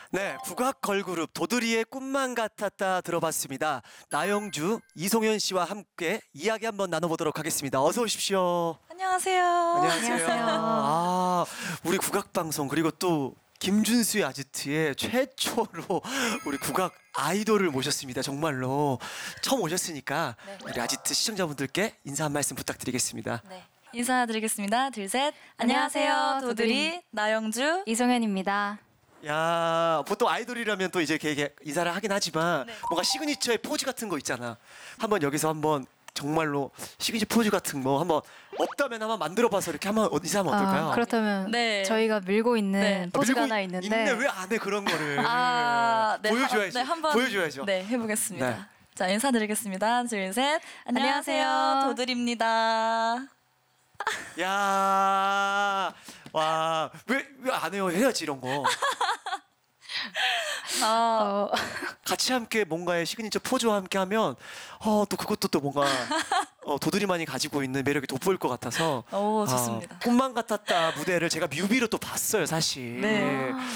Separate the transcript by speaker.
Speaker 1: 네, 국악 걸그룹 도드리의 꿈만 같았다 들어봤습니다. 나영주, 이송현 씨와 함께 이야기 한번 나눠보도록 하겠습니다. 어서 오십시오.
Speaker 2: 안녕하세요.
Speaker 1: 안녕하세요. 우리 국악 방송 그리고 또 김준수의 아지트의 최초로 우리 국악 아이돌을 모셨습니다. 정말로 처음 오셨으니까
Speaker 2: 네.
Speaker 1: 우리 아지트 시청자분들께 인사 한 말씀 부탁드리겠습니다.
Speaker 2: 네. 인사드리겠습니다. 둘, 셋. 안녕하세요. 도드리 나영주.
Speaker 3: 이송현입니다.
Speaker 1: 야, 보통 아이돌이라면 또 이제 이렇게 인사를 하긴 하지만
Speaker 2: 네.
Speaker 1: 뭔가 시그니처의 포즈 같은 거 있잖아. 한번 여기서 한번 정말로 시그니처 포즈 같은 거 한번 없다면 한번 만들어봐서 이렇게 한번 인사하면 어떨까요?
Speaker 3: 그렇다면
Speaker 2: 네.
Speaker 3: 저희가 밀고 있는
Speaker 2: 네.
Speaker 3: 포즈가
Speaker 1: 밀고
Speaker 3: 하나 있는데
Speaker 1: 있네. 왜 안 해 그런 거를?
Speaker 2: 네.
Speaker 1: 보여줘야지.
Speaker 2: 네, 한번
Speaker 1: 보여줘야죠.
Speaker 2: 네, 해보겠습니다.
Speaker 1: 네.
Speaker 2: 자, 인사드리겠습니다. 둘, 셋. 안녕하세요.
Speaker 3: 안녕하세요.
Speaker 2: 도드리입니다.
Speaker 1: 야, 와, 왜 안 해요? 해야지 이런 거.
Speaker 3: 어,
Speaker 1: 같이 함께 뭔가의 시그니처 포즈와 함께 하면 또 그것도 또 뭔가 도드리만이 가지고 있는 매력이 돋보일 것 같아서
Speaker 2: 오, 좋습니다.
Speaker 1: 꿈만 같았다 무대를 제가 뮤비로 또 봤어요 사실.
Speaker 2: 네.